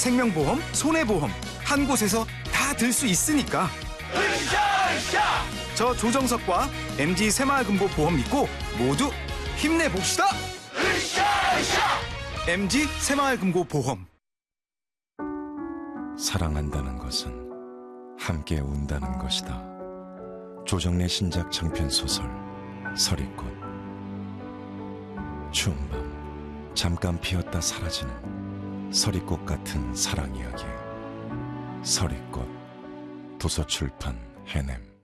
생명보험, 손해보험 한 곳에서 다 들 수 있으니까. 저 조정석과 MG 새마을금고보험 믿고 모두 힘내봅시다. MG 새마을금고보험. 사랑한다는 것은 함께 운다는 것이다. 조정래 신작 장편 소설 서리꽃. 추운 밤 잠깐 피었다 사라지는 서리꽃 같은 사랑 이야기. 서리꽃. 도서출판 해냄.